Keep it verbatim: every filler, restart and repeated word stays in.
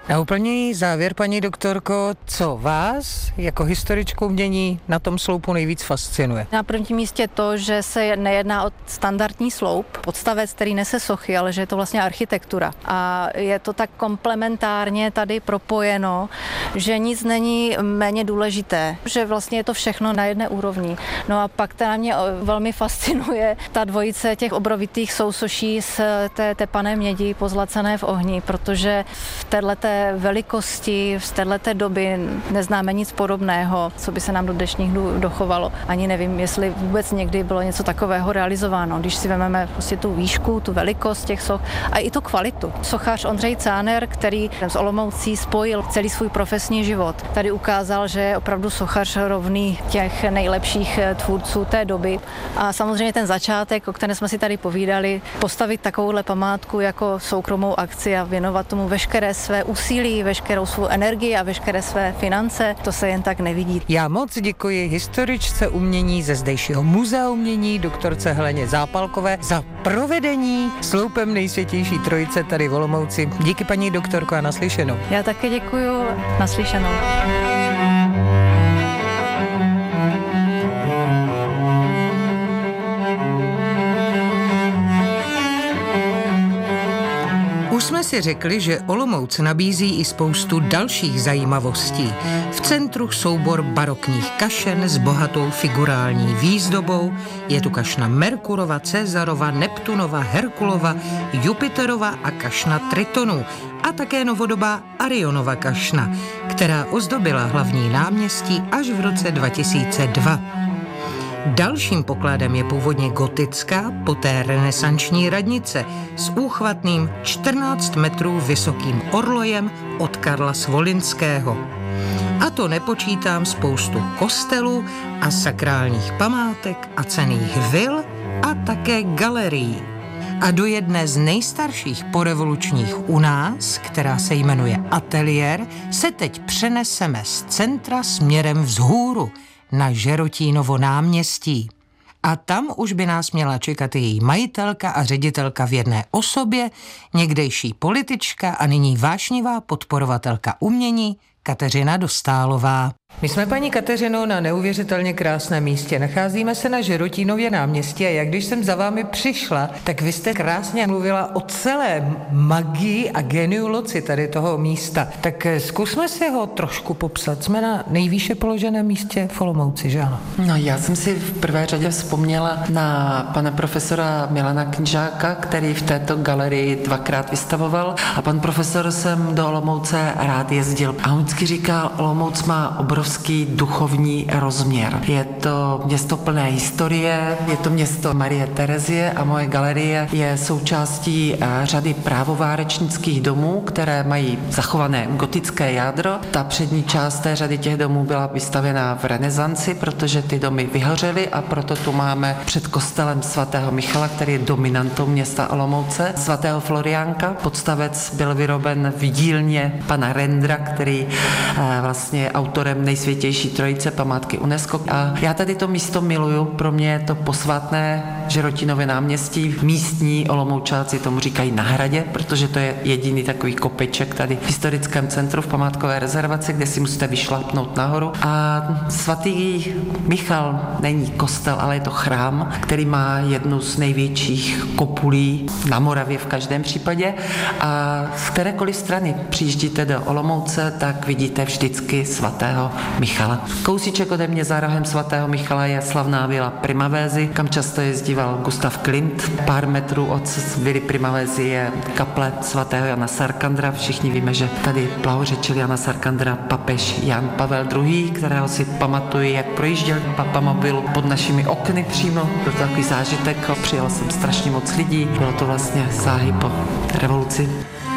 Na úplný závěr, paní doktorko, co vás jako historičku umění na tom sloupu nejvíc fascinuje? Na prvním místě to, že se nejedná o standardní sloup, podstavec, který nese sochy, ale že je to vlastně architektura. A je to tak komplementárně tady propojeno, že nic není méně důležité, že vlastně je to všechno na jedné úrovni. No a pak teda mě velmi fascinuje ta dvojice těch obrovitých sousoší z té tepané mědi pozlacené v ohni, protože v téhleté velikosti, z téhleté doby neznáme nic podobného, co by se nám do dnešních dnů dochovalo. Ani nevím, jestli vůbec někdy bylo něco takového realizováno. Když si vezmeme prostě tu výšku, tu velikost těch soch a i tu kvalitu. Sochař Ondřej Cáner, který z Olomoucí spojil celý svůj profesní život, tady ukázal, že je opravdu sochař rovný těch nejlepších tvůrců té doby. A samozřejmě ten začátek, o kterém jsme si tady povídali, postavit takovouhle památku jako soukromou akci a věnovat tomu veškeré své úsilí, veškerou svou energii a veškeré své finance, to se jen tak nevidí. Já moc děkuji historičce umění ze zdejšího muzea umění, doktorce Heleně Zápalkové, za provedení sloupem Nejsvětější Trojice tady v Olomouci. Díky, paní doktorko, a naslyšenou. Já také děkuju, naslyšenou. Už jsme si řekli, že Olomouc nabízí i spoustu dalších zajímavostí. V centru soubor barokních kašen s bohatou figurální výzdobou. Je tu kašna Merkurova, Cezarova, Neptunova, Herkulova, Jupiterova a kašna Tritonů. A také novodobá Arionova kašna, která ozdobila hlavní náměstí až v roce dva tisíce dva. Dalším pokladem je původně gotická, poté renesanční radnice s úchvatným čtrnáct metrů vysokým orlojem od Karla Svolinského. A to nepočítám spoustu kostelů a sakrálních památek a cenných vil a také galerií. A do jedné z nejstarších porevolučních u nás, která se jmenuje Ateliér, se teď přeneseme z centra směrem vzhůru na Žerotínovo náměstí. A tam už by nás měla čekat její majitelka a ředitelka v jedné osobě, někdejší politička a nyní vášnivá podporovatelka umění Kateřina Dostálová. My jsme, paní Kateřino, na neuvěřitelně krásném místě. Nacházíme se na Žerotínově náměstí a jak když jsem za vámi přišla, tak vy jste krásně mluvila o celé magii a geniu loci tady toho místa. Tak zkusme si ho trošku popsat. Jsme na nejvýše položeném místě v Olomouci, že ano? No, já jsem si v prvé řadě vzpomněla na pana profesora Milana Knížáka, který v této galerii dvakrát vystavoval, a pan profesor sem do Olomouce rád jezdil. A on vždycky říkal, Olomouc má obrovský duchovní rozměr. Je to město plné historie, je to město Marie Terezie a moje galerie je součástí řady právovárečnických domů, které mají zachované gotické jádro. Ta přední část té řady těch domů byla vystavěná v renesanci, protože ty domy vyhořely, a proto tu máme před kostelem svatého Michala, který je dominantou města Olomouce, svatého Floriánka. Podstavec byl vyroben v dílně pana Rendra, který vlastně je autorem Nejsvětější Trojice, památky UNESCO. A já tady to místo miluju, pro mě je to posvátné Žerotínově náměstí. Místní Olomoučáci tomu říkají na hradě, protože to je jediný takový kopeček tady v historickém centru v památkové rezervaci, kde si musíte vyšlápnout nahoru. A svatý Michal není kostel, ale je to chrám, který má jednu z největších kopulí na Moravě v každém případě. A z kterékoliv strany přijíždíte do Olomouce, tak vidíte vždycky svatého Michala. Kousíček ode mě za rohem svatého Michala je slavná vila Primavézy, kam často jezdíval Gustav Klimt. Pár metrů od vily Primavézy je kaple svatého Jana Sarkandra. Všichni víme, že tady blahořečil Jana Sarkandra papež Jan Pavel druhý., kterého si pamatuji, jak projížděl papamobil pod našimi okny přímo. Byl to takový zážitek, přijel jsem strašně moc lidí. Bylo to vlastně záhy po revoluci.